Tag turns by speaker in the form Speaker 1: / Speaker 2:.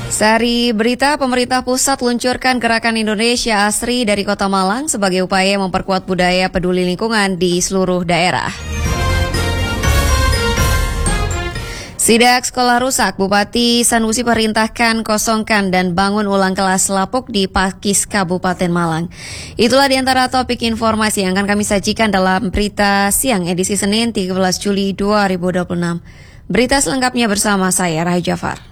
Speaker 1: Sari berita, pemerintah pusat luncurkan Gerakan Indonesia Asri dari Kota Malang sebagai upaya memperkuat budaya peduli lingkungan di seluruh daerah. Sidak sekolah rusak, Bupati Sanusi perintahkan kosongkan dan bangun ulang kelas lapuk di Pakis Kabupaten Malang. Itulah diantara topik informasi yang akan kami sajikan dalam berita siang edisi Senin 13 Juli 2026. Berita selengkapnya bersama saya, Rahai Jafar.